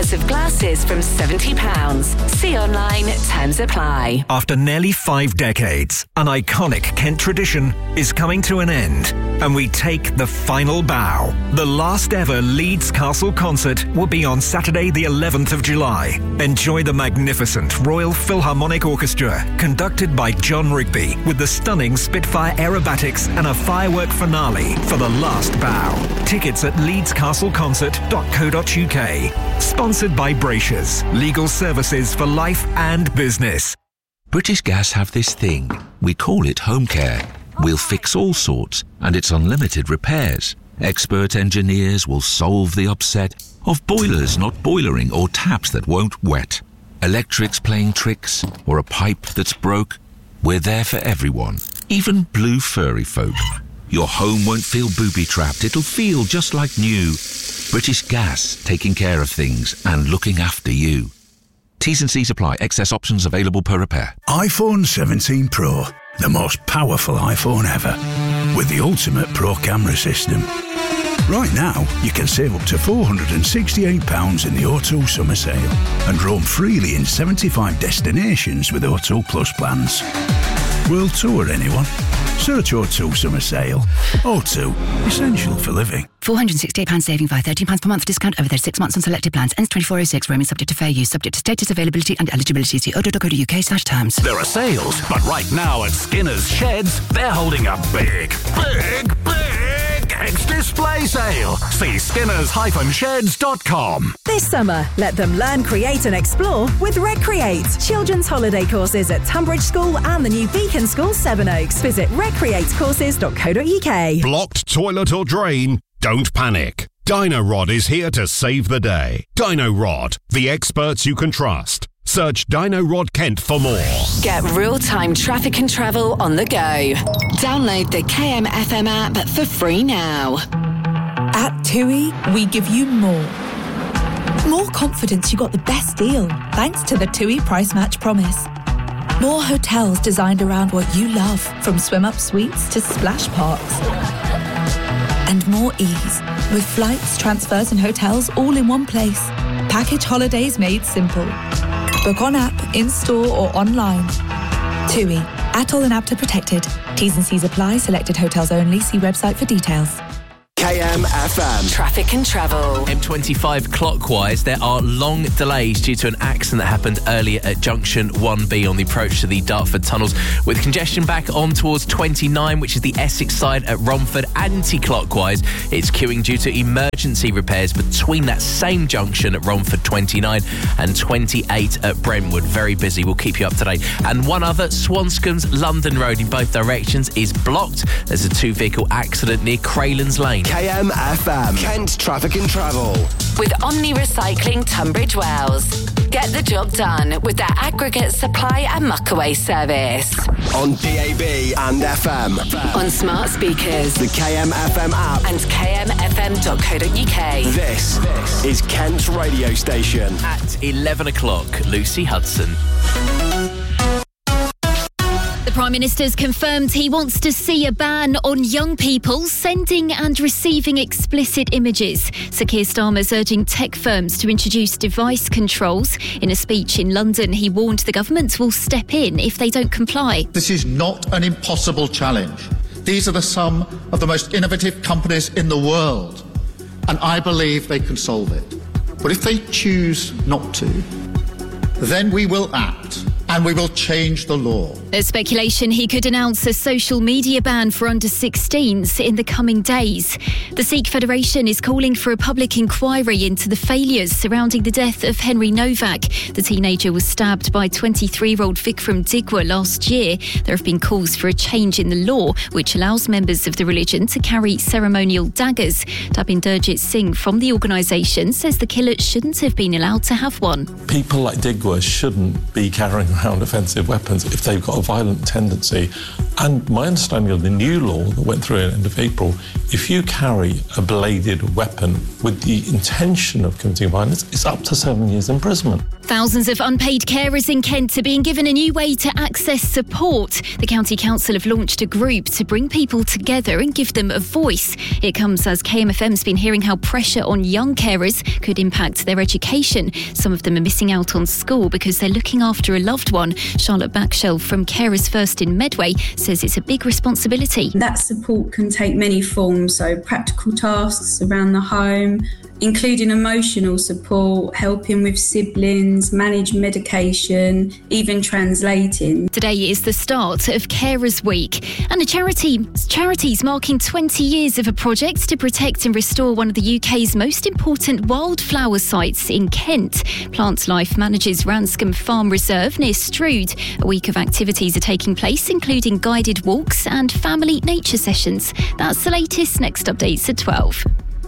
pairs of glasses from £70. See online, terms apply. After nearly 5 decades, an iconic Kent tradition is coming to an end, and we take the final bow. The last ever Leeds Castle concert will be on Saturday the 11th of July. Enjoy the magnificent Royal Philharmonic Orchestra, conducted by John Rigby, with the stunning Spitfire aerobatics and a firework finale for the last bow. Tickets at leedscastleconcert.co.uk. Sponsored by Bracious, legal services for life and business. British Gas have this thing. We call it home care. We'll fix all sorts, and it's unlimited repairs. Expert engineers will solve the upset of boilers not boilering or taps that won't wet. Electrics playing tricks, or a pipe that's broke. We're there for everyone, even blue furry folk. Your home won't feel booby-trapped. It'll feel just like new. British Gas, taking care of things and looking after you. T's and C's apply. Excess options available per repair. iPhone 17 Pro, the most powerful iPhone ever, with the ultimate Pro camera system. Right now, you can save up to £468 in the O2 summer sale and roam freely in 75 destinations with O2 Plus plans. World tour, anyone? Search O2 summer sale. O2, essential for living. £468 saving via £13 per month discount over 36 months on selected plans. Ends 24/06. Roaming subject to fair use. Subject to status, availability and eligibility. See odo.co.uk/terms. There are sales, but right now at Skinner's Sheds, they're holding a big ex-display sale. See skinners-sheds.com. This summer, let them learn, create and explore with Recreate. Children's holiday courses at Tunbridge School and the new Beacon School, Sevenoaks. Visit recreatecourses.co.uk. Blocked toilet or drain? Don't panic. Dino-Rod is here to save the day. Dino-Rod, the experts you can trust. Search Dino-Rod Kent for more. Get real-time traffic and travel on the go. Download the KM FM app for free now. At TUI, we give you more. More confidence you got the best deal, thanks to the TUI Price Match Promise. More hotels designed around what you love, from swim-up suites to splash parks. And more ease, with flights, transfers and hotels all in one place. Package holidays made simple. Book on app, in-store or online. TUI. ATOL and APTA protected. T's and C's apply. Selected hotels only. See website for details. KM FM. Traffic and travel. M25 clockwise, there are long delays due to an accident that happened earlier at Junction 1B on the approach to the Dartford tunnels, with congestion back on towards 29, which is the Essex side at Romford. Anti-clockwise, it's queuing due to emergency repairs between that same junction at Romford 29 and 28 at Brentwood. Very busy. We'll keep you up to date. And one other, Swanscomb's London Road in both directions is blocked. There's a 2-vehicle accident near Craylands Lane. KM FM. Kent Traffic and Travel. With Omni Recycling Tunbridge Wells. Get the job done with their aggregate supply and muckaway service. On DAB and FM. On smart speakers. The KM FM app. And kmfm.co.uk. This is Kent's radio station. At 11 o'clock, Lucy Hudson. The Prime Minister's confirmed he wants to see a ban on young people sending and receiving explicit images. Sir Keir Starmer's urging tech firms to introduce device controls. In a speech in London, he warned the government will step in if they don't comply. This is not an impossible challenge. These are some of the most innovative companies in the world, and I believe they can solve it. But if they choose not to, then we will act. And we will change the law. There's speculation he could announce a social media ban for under-16s in the coming days. The Sikh Federation is calling for a public inquiry into the failures surrounding the death of Henry Novak. The teenager was stabbed by 23-year-old Vikram Digwa last year. There have been calls for a change in the law, which allows members of the religion to carry ceremonial daggers. Tabinderjit Singh from the organisation says the killer shouldn't have been allowed to have one. People like Digwa shouldn't be carrying around offensive weapons if they've got a a violent tendency. And my understanding of the new law that went through at the end of April, if you carry a bladed weapon with the intention of committing violence, it's up to 7 years imprisonment. Thousands of unpaid carers in Kent are being given a new way to access support. The County Council have launched a group to bring people together and give them a voice. It comes as KMFM's been hearing how pressure on young carers could impact their education. Some of them are missing out on school because they're looking after a loved one. Charlotte Backshell from Carers First in Medway says it's a big responsibility. That support can take many forms, so practical tasks around the home, including emotional support, helping with siblings, manage medication, even translating. Today is the start of Carers Week, and charities marking 20 years of a project to protect and restore one of the UK's most important wildflower sites in Kent. Plant Life manages Ranscombe Farm Reserve near Strood. A week of activities are taking place, including guided walks and family nature sessions. That's the latest. Next updates at 12.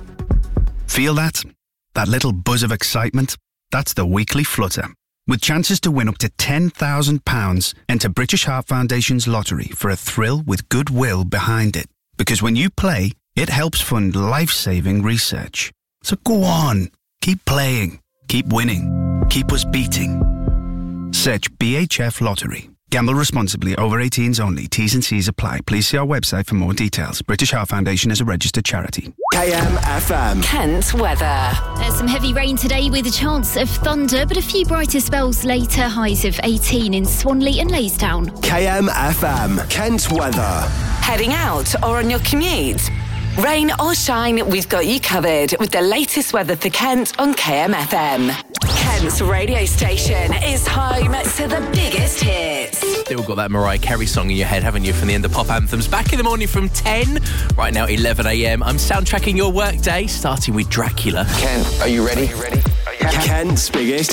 Feel that? That little buzz of excitement? That's the weekly flutter. With chances to win up to £10,000, enter British Heart Foundation's lottery for a thrill with goodwill behind it. Because when you play, it helps fund life-saving research. So go on, keep playing, keep winning, keep us beating. Search BHF Lottery. Gamble responsibly. Over 18s only. T's and C's apply. Please see our website for more details. British Heart Foundation is a registered charity. KMFM. Kent weather. There's some heavy rain today with a chance of thunder, but a few brighter spells later. Highs of 18 in Swanley and Laysdown. KMFM. Kent weather. Heading out or on your commute? Rain or shine, we've got you covered with the latest weather for Kent on KMFM. Kent's radio station is home to the biggest hits. Still got that Mariah Carey song in your head, haven't you, from the end of Pop Anthems? Back in the morning from 10, right now 11 a.m. I'm soundtracking your workday, starting with Dracula. Kent, are you ready? Kent's biggest